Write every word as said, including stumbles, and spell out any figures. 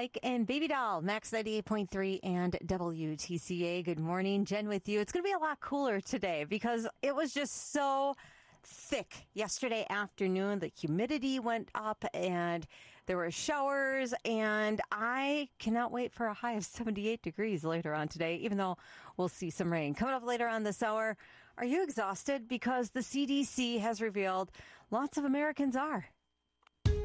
Ike and Baby Doll, Max ninety-eight point three and W T C A. Good morning. Jen with you. It's going to be a lot cooler today because it was just so thick yesterday afternoon. The humidity went up and there were showers, and I cannot wait for a high of seventy-eight degrees later on today, even though we'll see some rain. Coming up later on this hour, are you exhausted? Because the C D C has revealed lots of Americans are.